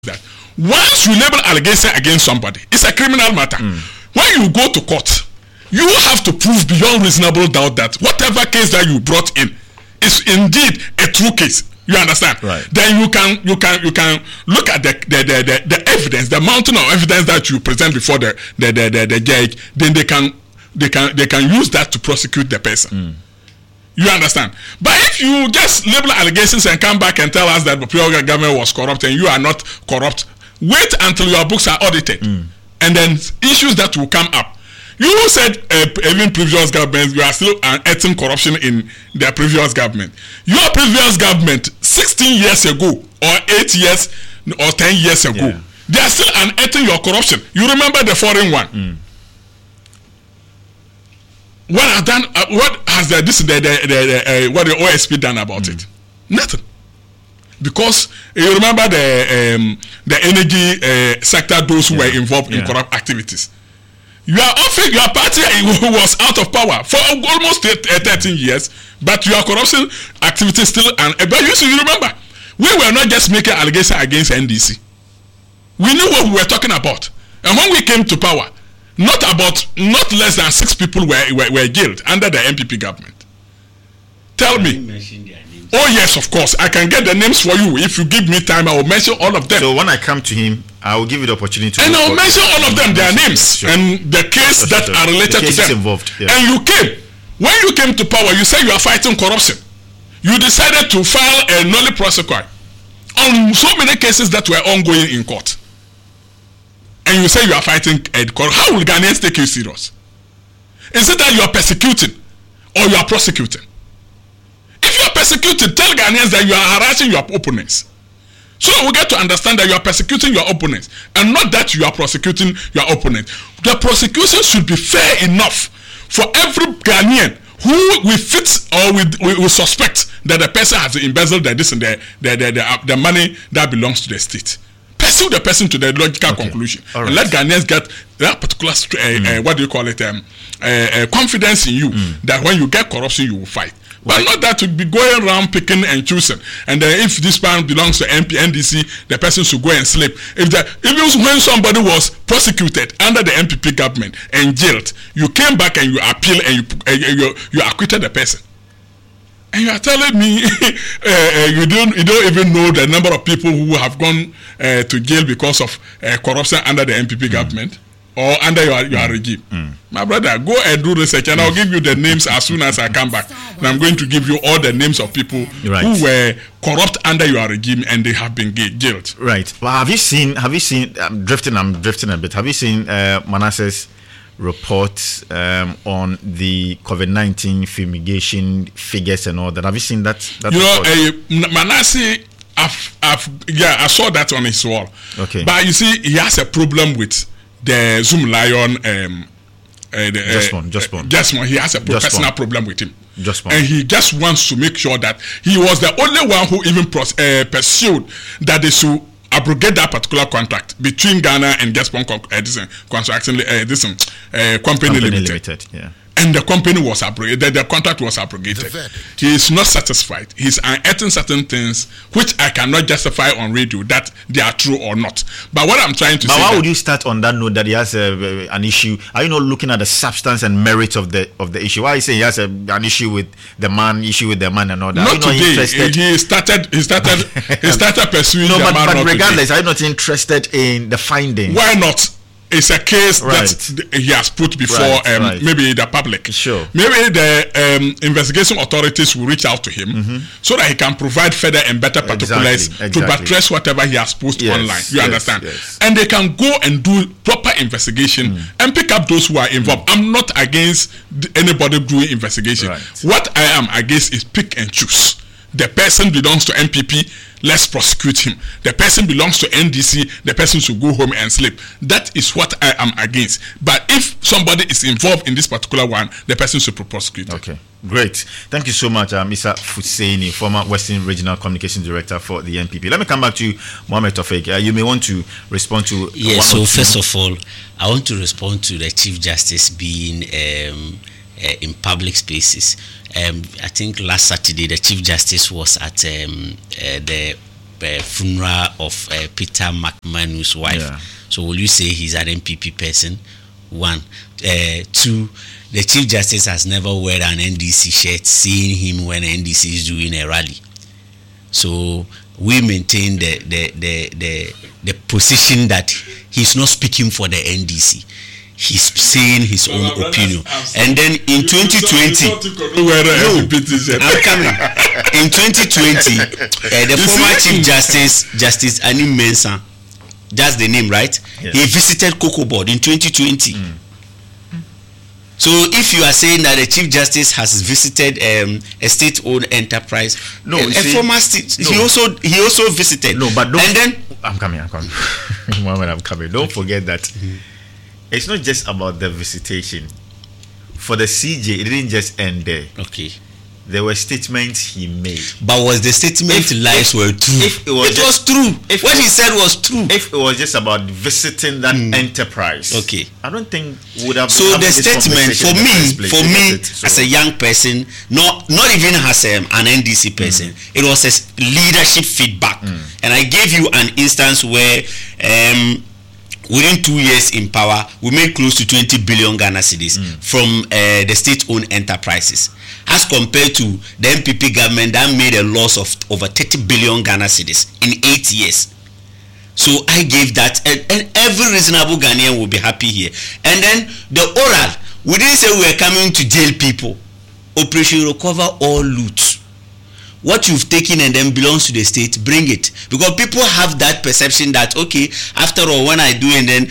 that once you label allegation against somebody, it's a criminal matter. When you go to court, you have to prove beyond reasonable doubt that whatever case that you brought in is indeed a true case. You understand? Right. Then you can look at the evidence, the mountain of evidence that you present before the judge. Then they can use that to prosecute the person. You understand? But if you just label allegations and come back and tell us that the previous government was corrupt and you are not corrupt, wait until your books are audited, and then issues that will come up. You said even previous governments, you are still unearthing corruption in their previous government. Your previous government, 16 years ago, or 8 years, or 10 years ago, they are still unearthing your corruption. You remember the foreign one? What has done? What has the OSP done about it? Nothing. Because you remember the energy sector, those who were involved in corrupt activities. Your party was out of power for almost 13 years, but your corruption activities still. But you remember, we were not just making allegations against NDC. We knew what we were talking about, and when we came to power, not less than 6 people were jailed under the MPP government. Tell me. Oh yes, of course. I can get the names for you. If you give me time, I will mention all of them. So when I come to him, I will give you the opportunity to... And I will mention all of them, their names, and the case that are related to them. Involved, And you came. When you came to power, you said you are fighting corruption. You decided to file a nulli prosequi on so many cases that were ongoing in court. And you say you are fighting corruption. How will Ghanaians take you serious? Is it that you are persecuting or you are prosecuting? If you are persecuted, tell Ghanaians that you are harassing your opponents. So we get to understand that you are persecuting your opponents and not that you are prosecuting your opponents. The prosecution should be fair enough for every Ghanaian who we fit or we suspect that the person has embezzled the money that belongs to the state. Pursue the person to the logical conclusion. Right. And let Ghanaians get that particular confidence in you that when you get corruption, you will fight. But not that to be going around picking and choosing. And if this man belongs to NDC, the person should go and sleep. Even when somebody was prosecuted under the MPP government and jailed, you came back and you appeal and you acquitted the person. And you are telling me you don't even know the number of people who have gone to jail because of corruption under the MPP government or under your regime. My brother, go and do research and I'll give you the names as soon as I come back. And I'm going to give you all the names of people who were corrupt under your regime and they have been jailed. Right. Well, have you seen, I'm drifting a bit. Have you seen Manasseh's report on the COVID-19 fumigation figures and all that? Have you seen that Manasseh, I saw that on his wall. Okay. But you see, he has a problem with the Zoom Lion Jasmine. He has a personal problem with him. And he just wants to make sure that he was the only one who even pursued that they should abrogate that particular contract between Ghana and Gaspon Company Limited. And the company was abrogated. The contract was abrogated. He is not satisfied. He's unearthing certain things which I cannot justify on radio that they are true or not. But what I'm trying to say. But why would you start on that note that he has an issue? Are you not looking at the substance and merit of the issue? Why you say he has an issue with the man, and all that? Not today. He started pursuing the man. But regardless, are you not interested in the findings? Why not? It's a case that he has put before maybe the public. Sure. Maybe the investigation authorities will reach out to him so that he can provide further and better particulars to buttress whatever he has posted online. You understand? Yes. And they can go and do proper investigation and pick up those who are involved. I'm not against anybody doing investigation. What I am against is pick and choose. The person belongs to MPP, let's prosecute him. The person belongs to NDC, the person should go home and sleep. That is what I am against. But if somebody is involved in this particular one, the person should be prosecuted. Okay, great. Thank you so much, Mr. Fuseini, former Western Regional Communications Director for the NPP. Let me come back to you, Mohammed Tofik. You may want to respond to... Yes, so first of all, I want to respond to the Chief Justice being in public spaces. I think last Saturday the Chief Justice was at the funeral of Peter McManu's wife. Yeah. So will you say he's an MPP person? One. Two, the Chief Justice has never worn an NDC shirt, seeing him when NDC is doing a rally. So we maintain the position that he's not speaking for the NDC. He's saying his own opinion. And then in 2020, I'm coming. In 2020, the former Chief Justice Ani Mensah, that's the name, right? Yes. He visited Cocoa Board in 2020. So if you are saying that the Chief Justice has visited a state-owned enterprise, No, a former state, he also visited. No, but don't. And then I'm coming. Moment, I'm coming. Don't forget that it's not just about the visitation. For the CJ, it didn't just end there. okay. There were statements he made. But was the statement lies were true? If it was true. if What it- he said was true. If it was just about visiting that enterprise, Okay. I don't think we would have. So having the this statement conversation in the first place, for me, isn't it? So- as a young person, not even as an NDC person, it was a leadership feedback, and I gave you an instance where within 2 years in power, we made close to 20 billion Ghana cedis from the state-owned enterprises, as compared to the MPP government that made a loss of over 30 billion Ghana cedis in 8 years. So I gave that, and every reasonable Ghanaian will be happy here. And then the oral, we didn't say we were coming to jail people. Operation Recover All Loot. What you've taken and then belongs to the state, bring it. Because people have that perception that, okay, after all, when I do and then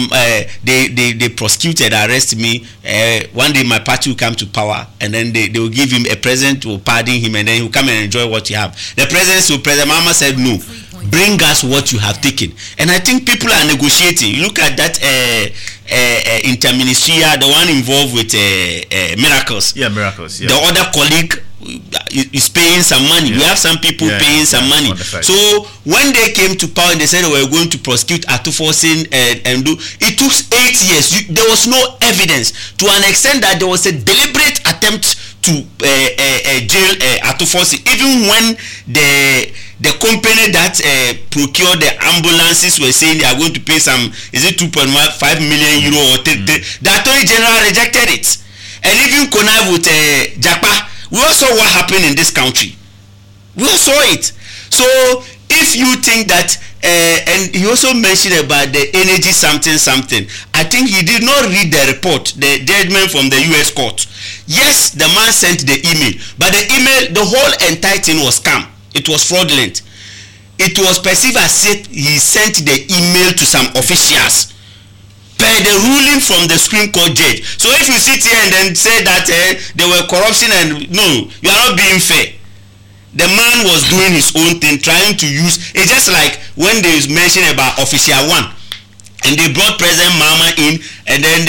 they prosecuted, arrest me, one day my party will come to power and then they will give him a present, will pardon him, and then he will come and enjoy what you have. The President Mama said, no, bring us what you have taken. And I think people are negotiating. You look at that interministerial, the one involved with Miracles. Yeah, Miracles. Yeah. The other colleague is paying some money. Yeah. We have some people paying some money. So when they came to power and they said they were going to prosecute Atufosin and do, it took 8 years. There was no evidence, to an extent that there was a deliberate attempt to jail Atufosin, even when the company that procured the ambulances were saying they are going to pay some, is it 2.5 million euro or the Attorney General rejected it. And even connive with Japa. We all saw what happened in this country. We all saw it. So if you think that, and he also mentioned about the energy something. I think he did not read the report, the judgment from the U.S. court. Yes, the man sent the email, but the email, the whole entire thing was scam. It was fraudulent. It was perceived as if he sent the email to some officials per the ruling from the Supreme Court judge. So if you sit here and then say that there were corruption and no, you are not being fair. The man was doing his own thing, trying to use. It's just like when they mention about Official 1, and they brought President Mama in, and then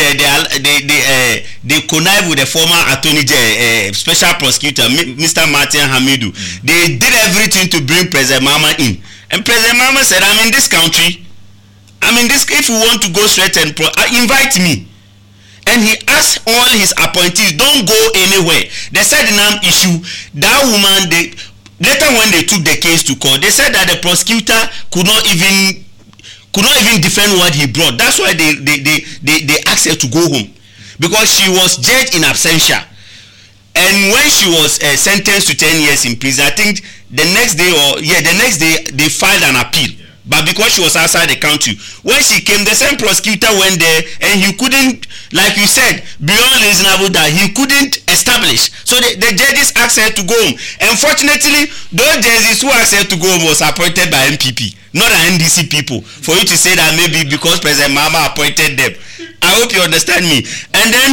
they connive with the former attorney special prosecutor, Mr. Martin Hamidou. They did everything to bring President Mama in, and President Mama said, "I'm in this country. If you want to go straight and invite me." And he asked all his appointees, don't go anywhere. They said the name issue, that woman, later when they took the case to court, they said that the prosecutor could not even defend what he brought. That's why they asked her to go home, because she was judged in absentia. And when she was sentenced to 10 years in prison, I think the next day they filed an appeal. But because she was outside the country, when she came, the same prosecutor went there, and he couldn't, like you said, beyond reasonable doubt, he couldn't establish. So the judges asked her to go home. Unfortunately, those judges who asked her to go home was appointed by MPP, not an NDC people. For you to say that maybe because President Mama appointed them, I hope you understand me. And then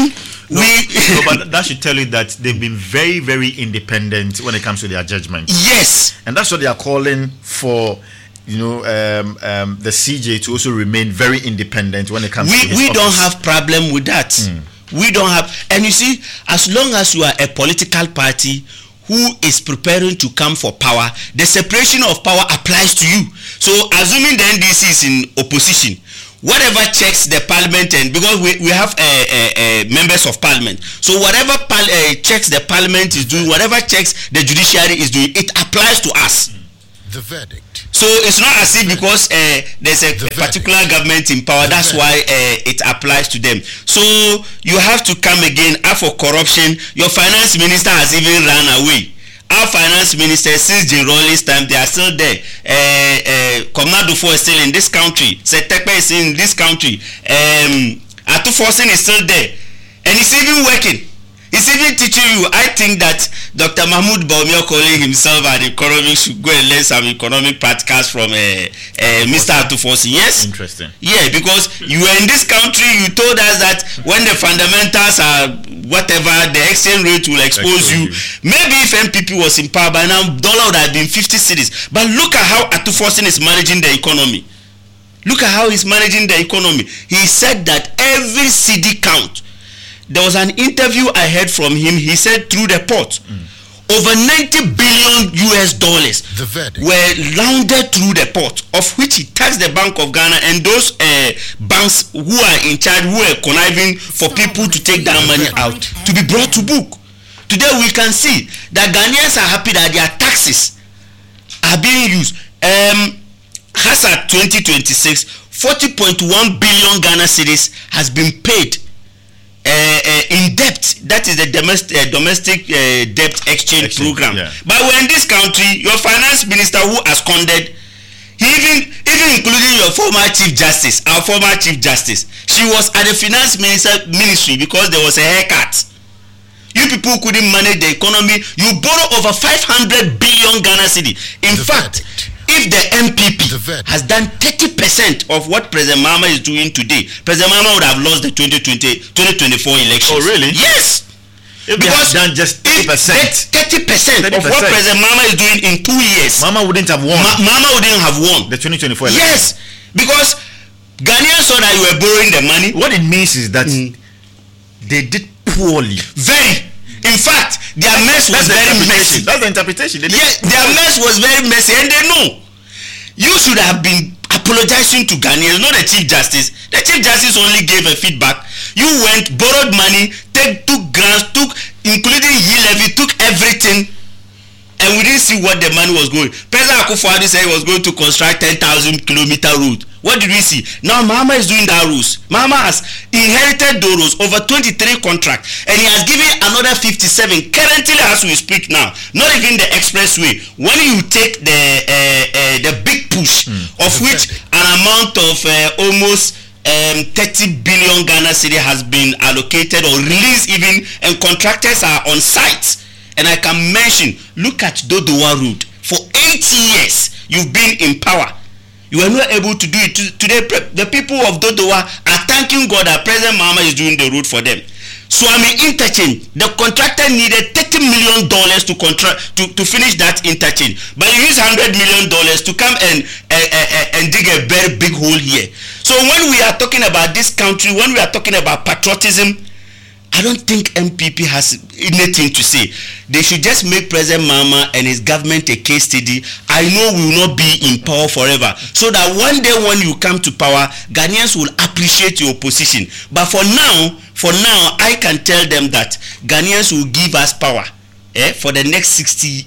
but that should tell you that they've been very, very independent when it comes to their judgment. Yes, and that's what they are calling for. The CJ to also remain very independent when it comes to his we office. don't have problem with that. We don't have, and you see, as long as you are a political party who is preparing to come for power, the separation of power applies to you. So assuming the NDC is in opposition, whatever checks the parliament, and because we have members of parliament, so whatever checks the parliament is doing, whatever checks the judiciary is doing, it applies to us. The verdict. So it's not as if because there's a particular government in power, that's why it applies to them. So you have to come again. For corruption, your finance minister has even run away. Our finance minister, since Jim Rawlings' time, they are still there. Komnadufo is still in this country. Setekpe is in this country. Atufosin is still there. And he's even working. He's even teaching you. I think that Dr. Mahmoud Bawumia calling himself an economist should go and learn some economic practicals from Mr. Atufosin. Yes? Interesting. Yeah, because you were in this country, you told us that when the fundamentals are whatever, the exchange rate will expose you. Maybe if MPP was in power by now, dollar would have been 50 cedis. But look at how Atufosin is managing the economy. Look at how he's managing the economy. He said that every cedi count. There was an interview I heard from him. He said through the port, over $90 billion were laundered through the port, of which he taxed the Bank of Ghana and those banks who are in charge, who are conniving for people to take that money out to be brought to book. Today we can see that Ghanaians are happy that their taxes are being used. As at 2026, 40.1 billion Ghana cedis has been paid in debt. That is the domestic debt exchange program. Yeah. But we're in this country, your finance minister who has squandered, even including your former chief justice, our former chief justice, she was at the finance ministry because there was a haircut. You people couldn't manage the economy. You borrow over 500 billion Ghana cedi. In fact, if the MPP has done 30% of what President Mahama is doing today, President Mahama would have lost the 2024 elections. Oh, really? Yes. If because done just 30% of what President Mahama is doing in 2 years, Mahama wouldn't have won. Mahama wouldn't have won the 2024 election. Yes, because Ghanaians saw that you were borrowing the money. What it means is that they did poorly. Very. In fact, their mess was very messy. That's the interpretation. Yes, their mess was very messy, and they know. You should have been apologizing to Ghanaians, not the Chief Justice. The Chief Justice only gave a feedback. You went, borrowed money, took grants, including levy, took everything, and we didn't see what the money was going. President Akufo-Addo said he was going to construct 10,000 kilometer road. What did we see? Now Mahama is doing that roads. Mahama has inherited those roads, over 23 contracts, and he has given another 57 currently as we speak now. Not even the expressway. When you take the big push, of which an amount of almost 30 billion Ghana cedi has been allocated or released even, and contractors are on site. And I can mention, look at Dodowa Road. For 8 years, you've been in power. You are not able to do it. Today, the people of Dodowa are thanking God that President Mahama is doing the road for them. Swami Interchange, the contractor needed $30 million to finish that interchange. But he used $100 million to come and dig a very big hole here. So when we are talking about this country, when we are talking about patriotism, I don't think MPP has anything to say. They should just make President Mahama and his government a case study. I know we will not be in power forever. So that one day when you come to power, Ghanaians will appreciate your position. But for now, I can tell them that Ghanaians will give us power. For the next 16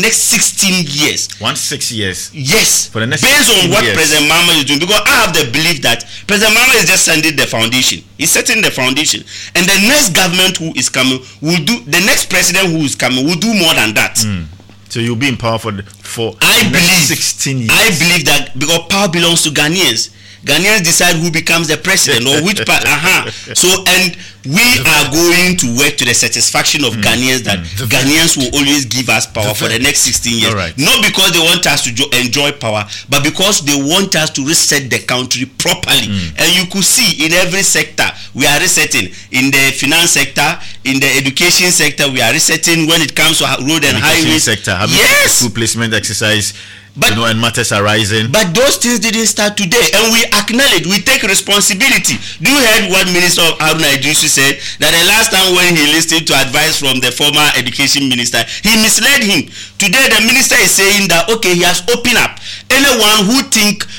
years. 6 years. Yes. For the next based on what years. President Mahama is doing, because I have the belief that President Mahama is just sending the foundation. He's setting the foundation, and the next government who is coming will do. The next president who is coming will do more than that. So you'll be in power for I believe 16 years. I believe that because power belongs to Ghanaians. Ghanaians decide who becomes the president or which part. So, and we are going to work to the satisfaction of Ghanaians that Ghanaians will always give us power for the next 16 years. Right. Not because they want us to enjoy power, but because they want us to reset the country properly. And you could see in every sector we are resetting. In the finance sector, in the education sector, we are resetting. When it comes to road and highways sector, yes, school placement exercise. But, and matters are rising. But those things didn't start today, and we acknowledge, we take responsibility. Do you heard what Minister of Haruna Iddrisu said? That the last time when he listened to advice from the former education minister, he misled him. Today the minister is saying that okay, he has opened up. Anyone who think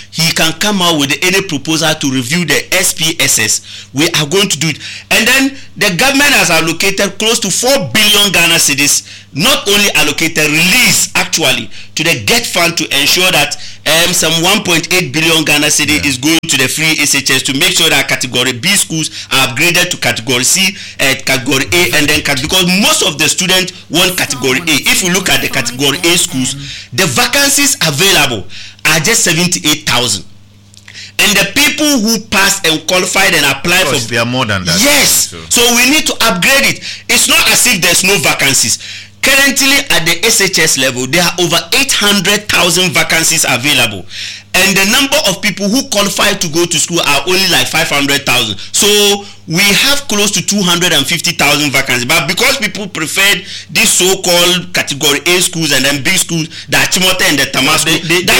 he can come out with any proposal to review the SPSS. We are going to do it. And then the government has allocated close to 4 billion Ghana cedis, not only allocated, released actually to the GET fund to ensure that some 1.8 billion Ghana cedi is going to the free SHS to make sure that category B schools are upgraded to category C, category A, and then because most of the students want category A. If you look at the category A schools, the vacancies available are just 78,000. And the people who passed and qualified and applied for, they are more than that. Yes. So we need to upgrade it. It's not as if there's no vacancies. Currently at the SHS level, there are over 800,000 vacancies available. And the number of people who qualify to go to school are only like 500,000. So we have close to 250,000 vacancies. But because people preferred these so-called category A schools and then B schools, the Achimota and the Tamasco,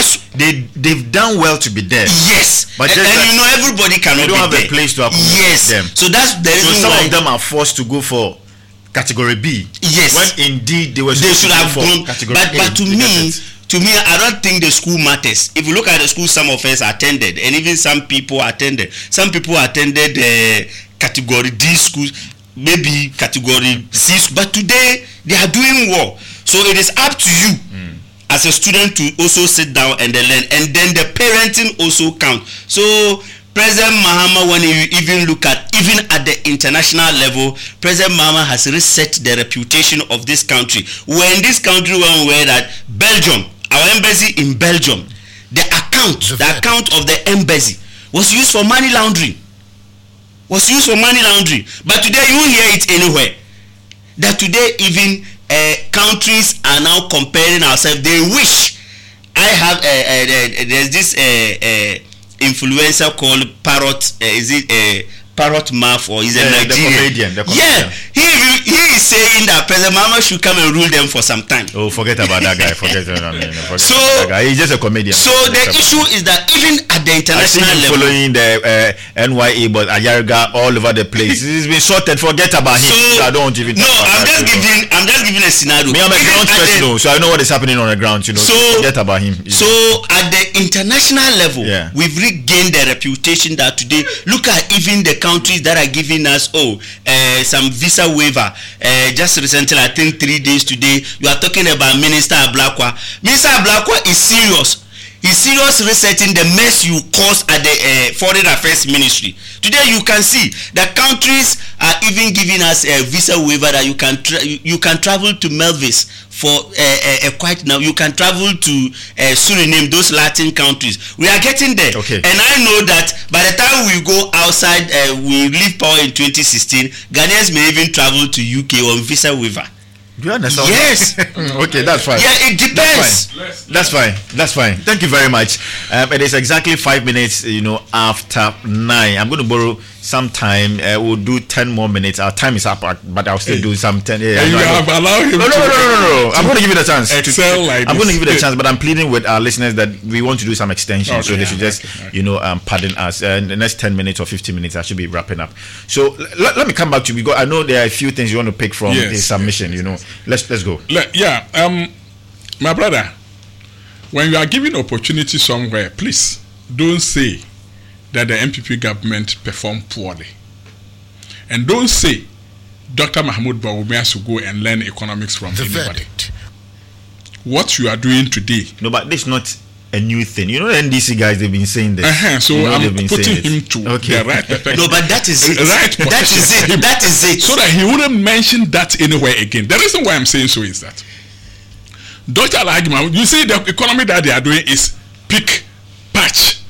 they've done well to be there. Yes. But and you know everybody cannot they don't be have there. A place to accommodate them. So that's the reason some why of them are forced to go for category B. Yes. When indeed they should have gone category A. But to me, I don't think the school matters. If you look at the school, some of us attended, and even some people attended. Some people attended category D schools, maybe category C. But today they are doing well. So it is up to you as a student to also sit down and learn, and then the parenting also counts. So President Mahama, when you even look at the international level, President Mahama has reset the reputation of this country. We're in this country when we're at Belgium, our embassy in Belgium, the account of the embassy was used for money laundering. But today you won't hear it anywhere. That today even countries are now comparing ourselves. They wish I have there's this influencer called Parrot. Is it Parrot Math or is it Nigerian? The comedian. He is saying that President Mahama should come and rule them for some time. Oh, forget about that guy. Forget that guy. He's just a comedian. So the issue is that even at the international level, following the NYA, but Ayarga all over the place. He's been sorted. Forget about him. So I don't even. No, I'm just giving a scenario. Me, I'm a ground person, so I know what is happening on the ground. You know, so forget about him. So at the international level, we've regained the reputation that today, look at even the countries that are giving us some visa waiver. Just recently, I think 3 days today, you are talking about Minister Ablakwa. Minister Ablakwa is serious. He's serious resetting the mess you caused at the Foreign Affairs Ministry. Today you can see that countries are even giving us a visa waiver that you can travel to Melvis for quite now. You can travel to Suriname, those Latin countries. We are getting there. Okay. And I know that by the time we go outside, we leave power in 2016, Ghanaians may even travel to UK on visa waiver. Do you understand? Yes. Okay, that's fine. Yeah, it depends. That's fine. Thank you very much. It is exactly 5 minutes, after 9. I'm going to borrow some time. We'll do 10 more minutes. Our time is up, but I'll still do some 10. Yeah, you have allowed him. No. I'm going to give it a chance. I'm going to give it a chance, but I'm pleading with our listeners that we want to do some extension, so they should just, pardon us. In the next 10 minutes or 15 minutes, I should be wrapping up. So let me come back to you. I know there are a few things you want to pick from the submission. Let's go. My brother, when you are given opportunity somewhere, please don't say that the MPP government performed poorly, and don't say Dr. Mahmoud Bawumia should go and learn economics from anybody. What you are doing today. No, but this is not a new thing. The NDC guys, they've been saying this. So I'm putting him to the right perspective. No, but that is it. That is it. So that he wouldn't mention that anywhere again. The reason why I'm saying so is that Dr. Alhagima, you see the economy that they are doing is pick, patch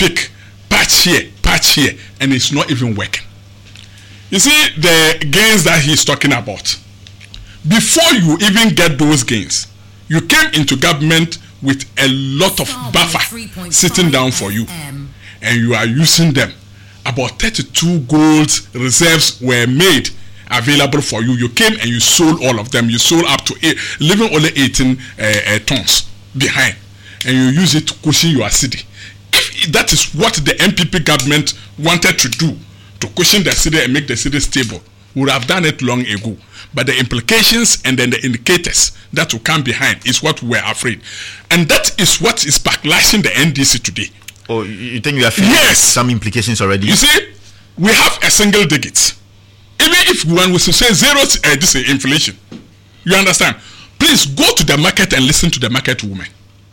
here, and it's not even working. You see the gains that he's talking about. Before you even get those gains, you came into government with a lot of buffer sitting down for you, and you are using them. About 32 gold reserves were made available for you. You came and you sold all of them. You sold up to leaving only 18 tons behind, and you use it to cushion your city. If that is what the MPP government wanted to do, to cushion the city and make the city stable, would have done it long ago. But the implications and then the indicators that will come behind is what we're afraid. And that is what is backlashing the NDC today. Oh, you think you are feeling some implications already? You see, we have a single digit. Even if one was to say zero, this is inflation. You understand? Please go to the market and listen to the market woman.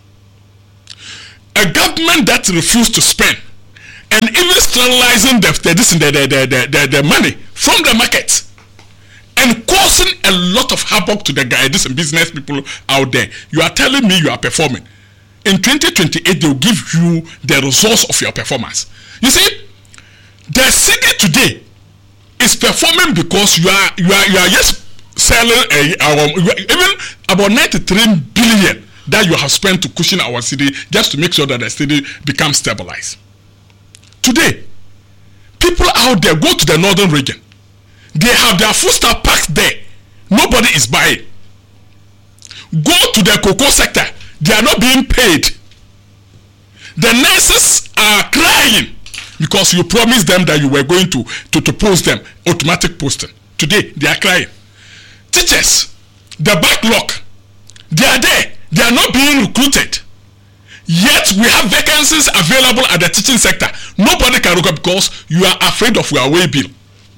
A government that refused to spend and even sterilizing the money from the market and causing a lot of havoc to the guys and business people out there. You are telling me you are performing. In 2028, they will give you the results of your performance. You see, the city today is performing because you are just selling even about 93 billion that you have spent to cushion our city just to make sure that the city becomes stabilized. Today, people out there go to the northern region. They have their food stuff packed there. Nobody is buying. Go to the cocoa sector. They are not being paid. The nurses are crying because you promised them that you were going to post them, automatic posting. Today, they are crying. Teachers, the backlog, they are there. They are not being recruited. Yet, we have vacancies available at the teaching sector. Nobody can recruit because you are afraid of your way bill.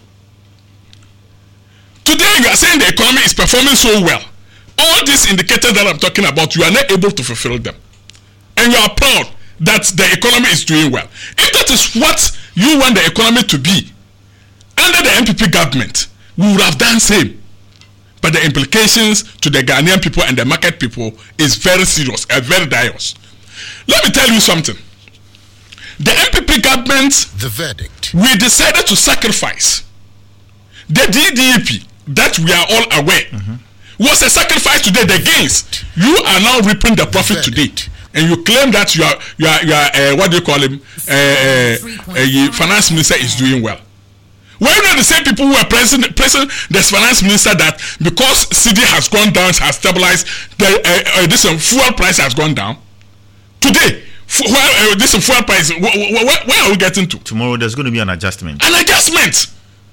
Today, you are saying the economy is performing so well. All these indicators that I'm talking about, you are not able to fulfill them. And you are proud that the economy is doing well. If that is what you want the economy to be, under the NPP government, we would have done same. But the implications to the Ghanaian people and the market people is very serious and very dire. Let me tell you something. The NPP government, the verdict, we decided to sacrifice the DDP that we are all aware was a sacrifice today. The gains, you are now reaping the profit today, and you claim that you are what do you call him? Finance minister is doing well. When are the same people who are pressing the finance minister that because CD has gone down, has stabilized, this fuel price has gone down. Today, this fuel price, where are we getting to? Tomorrow there's going to be an adjustment. An adjustment,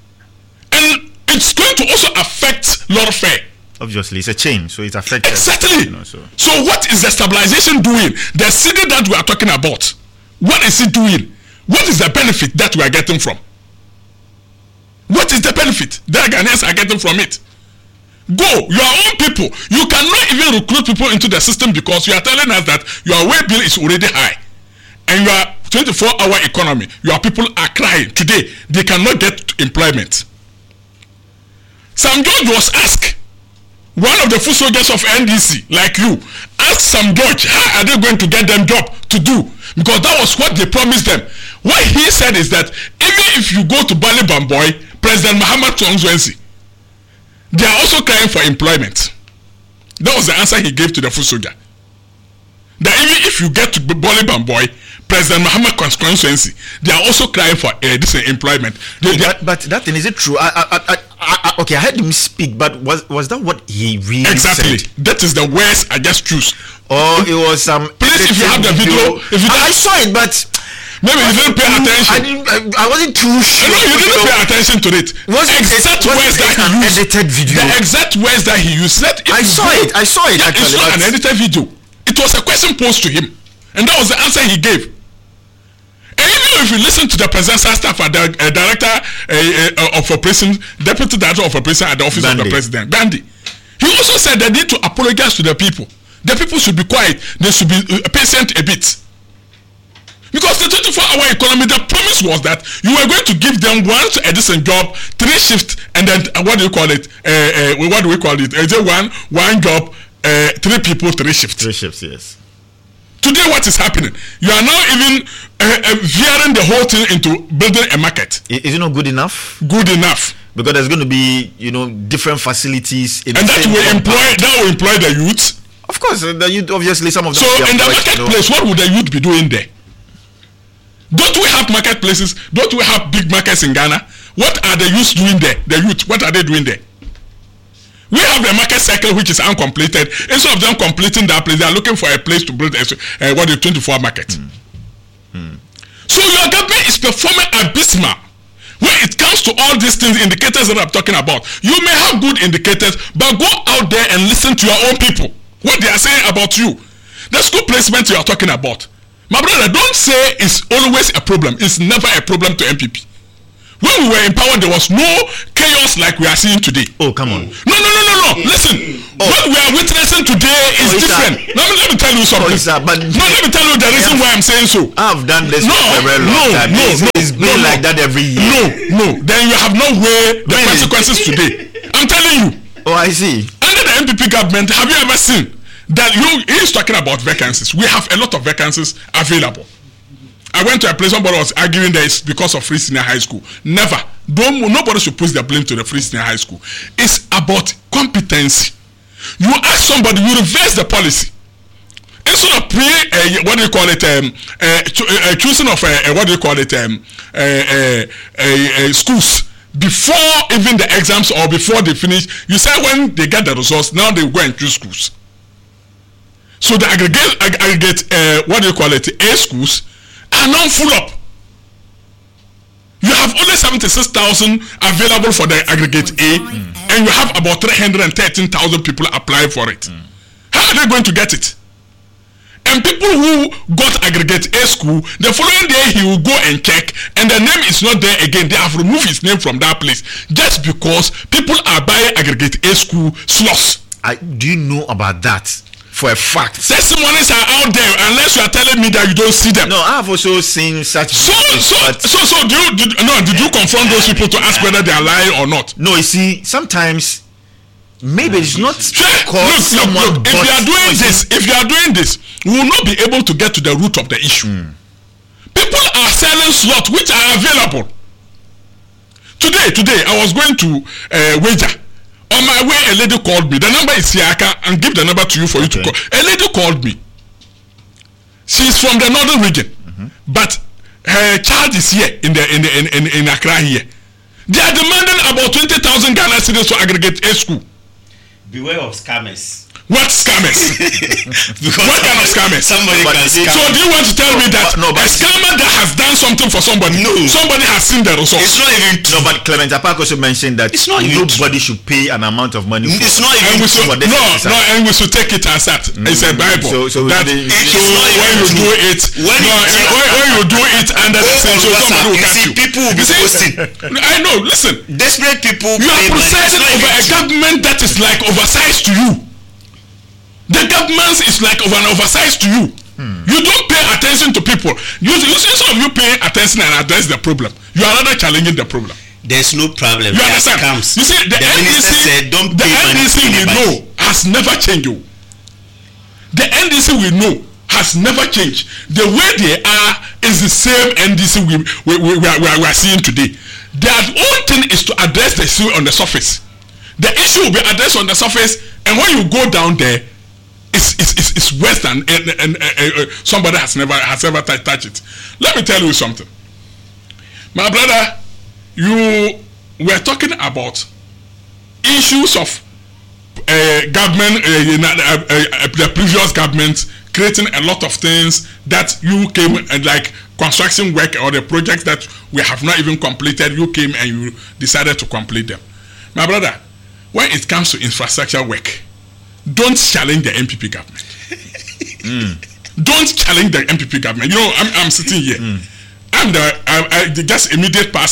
and it's going to also affect lot fare. Obviously, it's a chain, so it's affected. Exactly. So what is the stabilization doing? The city that we are talking about, what is it doing? What is the benefit that we are getting from? What is the benefit that Ghanaians are getting from it? Go, your own people. You cannot even recruit people into the system because you are telling us that your way bill is already high. And your 24-hour economy, your people are crying. Today, they cannot get employment. Sam George was asked, one of the food soldiers of NDC, like you, asked Sam George, how are they going to get them job to do? Because that was what they promised them. What he said is that even if you go to Bali Bamboy, President Muhammad Tongwensi, they are also crying for employment. That was the answer he gave to the food soldier. That even if you get to Bali Bamboy, President Muhammad Tongwensi, they are also crying for this employment. But that thing, is it true? Okay, I heard him speak, but was that what he really exactly said? That is the words I just choose. Or it was some. Please, if you have the video, I saw it, but maybe you didn't pay attention. I wasn't too sure. No, you didn't pay attention to it. The exact words that he used. Edited video. The exact words that he used. I saw it. Yeah, actually, it's not an edited video. It was a question posed to him, and that was the answer he gave. And even if you listen to the presidential staff at the director of operations, deputy director of operations at the office of the president, Gandhi, he also said they need to apologize to the people. The people should be quiet. They should be patient a bit. Because the 24-hour economy, the promise was that you were going to give them a decent job, 3 shifts, and then what do you call it? What do we call it? Is it one job, 3 people, 3 shifts? 3 shifts, yes. Today, what is happening? You are now even veering the whole thing into building a market. Is it not good enough? Good enough. Because there's going to be, different facilities. And that will employ the youth. Of course, the youth, obviously, some of them. So, in the marketplace, what would the youth be doing there? Don't we have marketplaces? Don't we have big markets in Ghana? What are the youth doing there? The youth, what are they doing there? We have a market cycle which is uncompleted. Instead of them completing that place, they are looking for a place to build a 24 market. So your government is performing abysmal. When it comes to all these things, indicators that I'm talking about, you may have good indicators, but go out there and listen to your own people. What they are saying about you. The school placement you are talking about. My brother, don't say it's always a problem. It's never a problem to MPP. When we were in power, there was no chaos like we are seeing today. Oh, come on. No. Listen, what we are witnessing today is different. Let me tell you something. Let me tell you the reason why I'm saying so. I've done this for a very long time. It's been like that every year. No. Then you have no way the consequences today. I'm telling you. Oh, I see. Under the MPP government, have you ever seen that he's talking about vacancies? We have a lot of vacancies available. I went to a place, somebody was arguing that it's because of Free Senior High School. Never. Nobody should put the blame to the Free Senior High School. It's about competency. You ask somebody, you reverse the policy. Instead of choosing of schools before even the exams or before they finish, you say when they get the results, now they go and choose schools. So the aggregate A schools are now full up. You have only 76,000 available for the aggregate A, and you have about 313,000 people apply for it. How are they going to get it? And people who got aggregate A school, the following day he will go and check, and the name is not there again. They have removed his name from that place just because people are buying aggregate A school slots. Do you know about that? For a fact, testimonies are out there unless you are telling me that you don't see them. No, I've also seen such. So did you confront those people to ask whether they are lying or not? No, you see, sometimes maybe it's not because look, if you are doing this, we will not be able to get to the root of the issue. People are selling slots which are available. Today I was going to wager. On my way, a lady called me. The number is here. I can give the number to you for you to call. A lady called me. She's from the northern region, but her child is here in Accra here. They are demanding about 20,000 Ghana cedis to aggregate A school. Beware of scammers. What scammers? What kind of scammers? Somebody can scam. So do you want to tell me that a scammer that has done something for somebody, somebody has seen the results? It's not even true. No, but Clement Appiah also mentioned that nobody should pay an amount of money. It's not even true. And we should take it as that. It's a Bible. So when you do it under the same, somebody will catch you. People will be posting. I know. Listen, desperate people. You are presiding over a government that is like oversized to you. The government is like an oversized to you. You don't pay attention to people. You see some of you pay attention and address the problem. You are rather challenging the problem. There's no problem. You understand? You see, the minister said don't pay NDC we know has never changed. The NDC we know has never changed. The way they are is the same NDC we are seeing today. Their own thing is to address the issue on the surface. The issue will be addressed on the surface, and when you go down there, it's worse than somebody has ever touched it. Let me tell you something, my brother. You were talking about issues of government, the previous government creating a lot of things that you came and like construction work or the projects that we have not even completed. You came and you decided to complete them, my brother. When it comes to infrastructure work, don't challenge the MPP government. Don't challenge the MPP government. You know, I'm sitting here. I'm the just immediate past